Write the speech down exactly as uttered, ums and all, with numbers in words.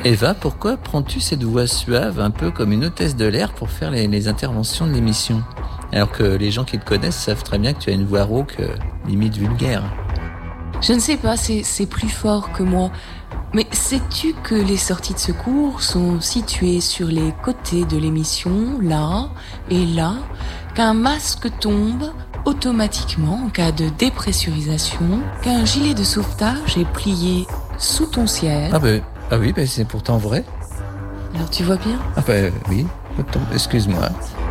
Eva, pourquoi prends-tu cette voix suave, un peu comme une hôtesse de l'air, pour faire les, les interventions de l'émission ? Alors que les gens qui te connaissent savent très bien que tu as une voix rauque, euh, limite vulgaire. Je ne sais pas, c'est, c'est plus fort que moi. Mais sais-tu que les sorties de secours sont situées sur les côtés de l'émission, là et là, qu'un masque tombe automatiquement en cas de dépressurisation, qu'un gilet de sauvetage est plié sous ton siège. Ah, ben, ah oui, ben c'est pourtant vrai. Alors tu vois bien ? Ah ben oui, excuse-moi.